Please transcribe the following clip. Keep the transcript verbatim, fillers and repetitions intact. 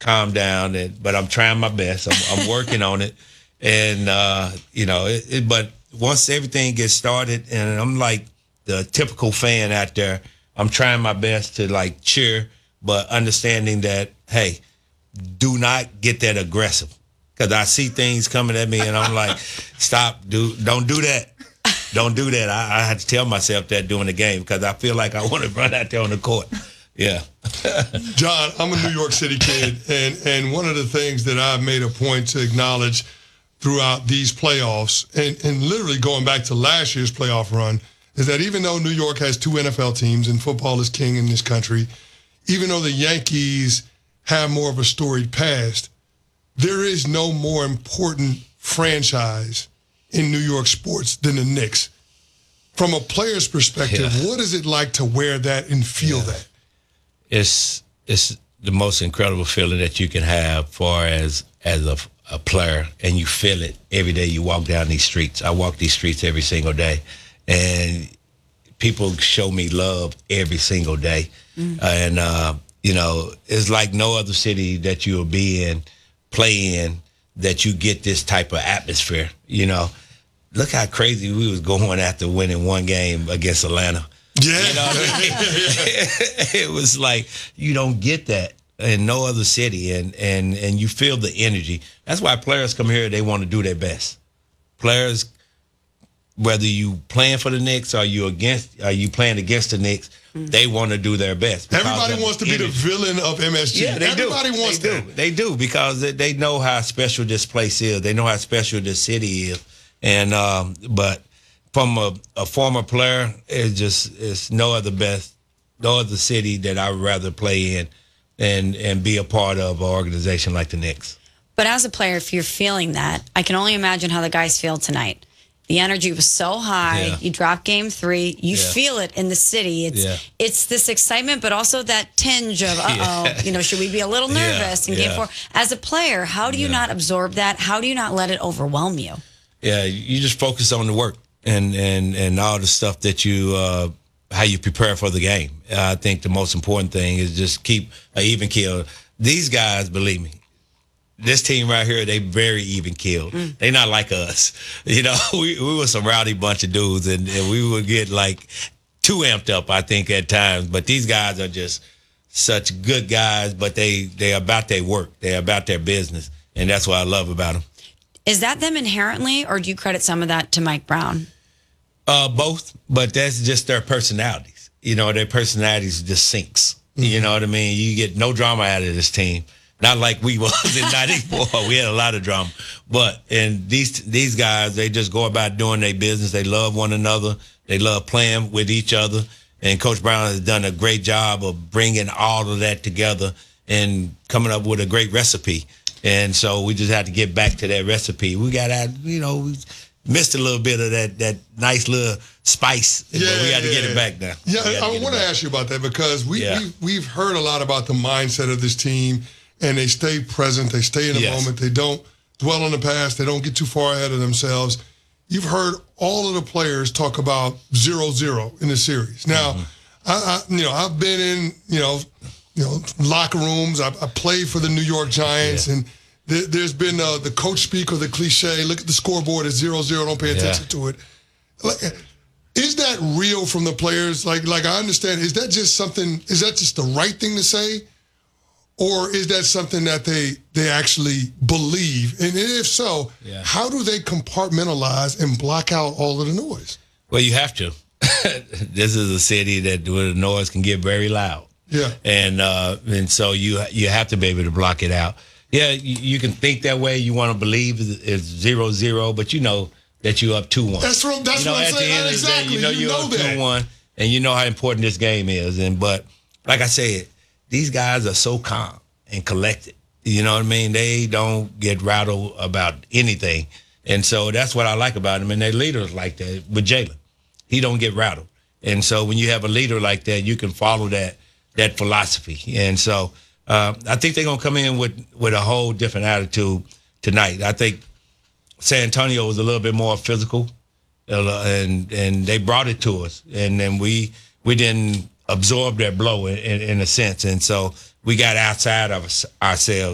calm down. And but I'm trying my best. I'm, I'm working on it, and uh, you know, it, it, but once everything gets started, and I'm like the typical fan out there, I'm trying my best to like cheer, but understanding that hey, do not get that aggressive, because I see things coming at me, and I'm like, stop, do don't do that. Don't do that. I, I had to tell myself that during the game because I feel like I want to run out there on the court. Yeah. John, I'm a New York City kid, and, and one of the things that I've made a point to acknowledge throughout these playoffs, and, and literally going back to last year's playoff run, is that even though New York has two N F L teams and football is king in this country, even though the Yankees have more of a storied past, there is no more important franchise in New York sports than the Knicks. From a player's perspective, yeah. what is it like to wear that and feel yeah. that? It's it's the most incredible feeling that you can have far as as a, a player, and you feel it every day you walk down these streets. I walk these streets every single day, and people show me love every single day. Mm. And, uh, you know, it's like no other city that you'll be in, play in, that you get this type of atmosphere, you know. Look how crazy we was going after winning one game against Atlanta. Yeah. You know what I mean? It was like, you don't get that in no other city, and, and, and you feel the energy. That's why players come here, they want to do their best. Players, whether you playing for the Knicks or you against, are you playing against the Knicks, mm-hmm. they want to do their best. Everybody wants to energy. be the villain of M S G. Yeah, they Everybody do. wants they that. Do. They do, because they know how special this place is. They know how special this city is. And um, but from a, a former player, it's just it's no other best, no other city that I would rather play in and and be a part of an organization like the Knicks. But as a player, if you're feeling that, I can only imagine how the guys feel tonight. The energy was so high. Yeah. You drop game three. You yeah. feel it in the city. It's yeah. it's this excitement, but also that tinge of, uh-oh, yeah. you know, should we be a little nervous yeah. in game yeah. four? As a player, how do you yeah. not absorb that? How do you not let it overwhelm you? Yeah, you just focus on the work and, and, and all the stuff that you, uh, how you prepare for the game. I think the most important thing is just keep an even keel. These guys, believe me, this team right here, they very even keeled. Mm. They not like us. You know, we, we were some rowdy bunch of dudes, and, and we would get like too amped up, I think, at times. But these guys are just such good guys, but they, they're about their work. They're about their business, and that's what I love about them. Is that them inherently, or do you credit some of that to Mike Brown? Uh, both, but that's just their personalities. You know, their personalities just sinks. Mm-hmm. You know what I mean? You get no drama out of this team. Not like we was in ninety-four. We had a lot of drama. But, and these these guys, they just go about doing their business. They love one another. They love playing with each other. And Coach Brown has done a great job of bringing all of that together and coming up with a great recipe. And so we just had to get back to that recipe. We got out, you know, we missed a little bit of that that nice little spice. Yeah, but we got to yeah. get it back now. Yeah, I want to ask you about that, because we, yeah. we, we've heard a lot about the mindset of this team, and they stay present, they stay in the yes. moment, they don't dwell on the past, they don't get too far ahead of themselves. You've heard all of the players talk about zero zero in the series. Now, mm-hmm. I, I, you know, I've been in, you know, you know, locker rooms. I, I played for the New York Giants, yeah. and there, there's been uh, the coach speak or the cliche, look at the scoreboard, it's zero zero, don't pay attention yeah. to it. Like, is that real from the players? Like, like I understand, is that just something, is that just the right thing to say? Or is that something that they they actually believe? And if so, yeah. how do they compartmentalize and block out all of the noise? Well, you have to. This is a city that where the noise can get very loud. Yeah. And uh, and so you you have to be able to block it out. Yeah, you, you can think that way. You want to believe it's zero zero, but you know that you're up two one. That's what, that's you know, what I'm at saying. the end Exactly. Of the day, you know you you're know up that. two one, and you know how important this game is. And but like I said, these guys are so calm and collected. You know what I mean? They don't get rattled about anything. And so that's what I like about them. And their leaders like that. With Jalen, he don't get rattled. And so when you have a leader like that, you can follow that that philosophy. And so uh, I think they're going to come in with, with a whole different attitude tonight. I think San Antonio was a little bit more physical, uh, and and they brought it to us. And then we we didn't absorb that blow in, in, in a sense. And so we got outside of us, ourselves.